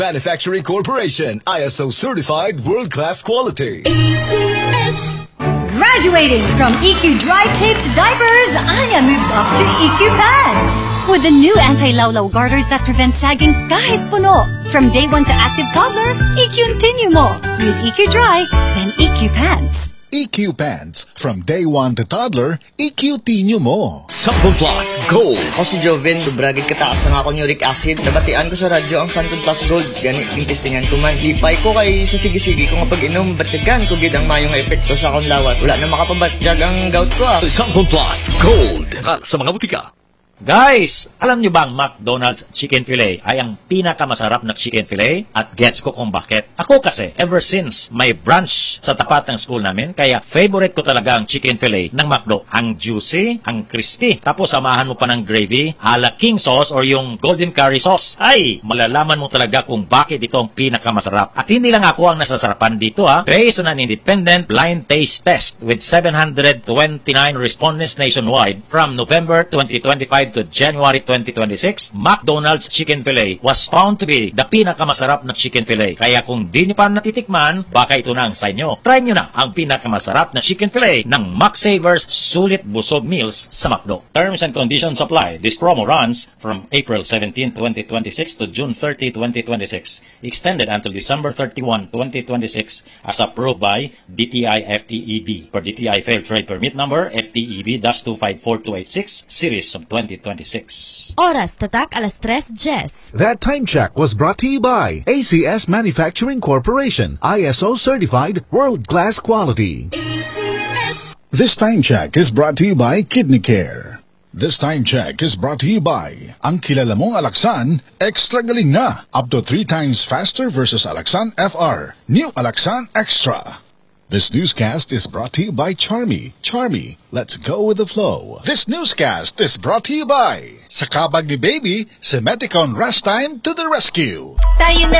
Manufacturing Corporation, ISO certified world-class quality. ACS. Graduating from EQ Dry Taped Diapers, Anya moves up to EQ Pants. With the new anti-lawlaw garters that prevent sagging kahit puno. From day 1 to active toddler, EQ-continue mo. Use EQ Dry, then EQ Pants. EQ Pants. From day 1 to toddler, EQ-tinyo mo. Santon Plus Gold. Ako si Joven, sobragig kataas ang akong uric acid. Nabatian ko sa radyo ang Santon Plus Gold. Ganit yung testingan ko man. Lipay ko kay sisigi-sigi ko nga pag-inom. Batsagan ko gid ang mayong epekto sa akong lawas. Wala na makapabatsyag ang gout ko. Santon Plus Gold. Sa mga butika. Guys, alam nyo bang McDonald's Chicken Filet ay ang pinakamasarap na chicken filet? At gets ko kung bakit. Ako kasi, ever since may branch sa tapat ng school namin, kaya favorite ko talaga ang chicken filet ng McDo. Ang juicy, ang crispy, tapos samahan mo pa ng gravy, ala king sauce or yung golden curry sauce. Ay, malalaman mo talaga kung bakit ito ang pinakamasarap. At hindi lang ako ang nasasarapan dito Based on an independent blind taste test with 729 respondents nationwide from November 2025 to January 2026, McDonald's Chicken Filet was found to be the pinakamasarap na chicken filet. Kaya kung di nyo pa natitikman, baka ito na ang sa inyo. Try nyo na ang pinakamasarap na chicken filet ng McSavers Sulit Busog Meals sa McDo. Terms and conditions apply. This promo runs from April 17, 2026 to June 30, 2026. Extended until December 31, 2026 as approved by DTI FTEB per DTI Fair Trade Permit number FTEB-254286 series of 2026. Oras tatak alas 3:10. That time check was brought to you by ACS Manufacturing Corporation, ISO certified world-class quality. ACS. This time check is brought to you by Kidney Care. This time check is brought to you by ang kilala mong Alaxan, extra galing na, up to 3 times faster versus Alaxan FR. New Alaxan Extra. This newscast is brought to you by Charmy. Charmy, let's go with the flow. This newscast is brought to you by sa kabag ni Baby, si Meticon Rush Time to the rescue. Tayo na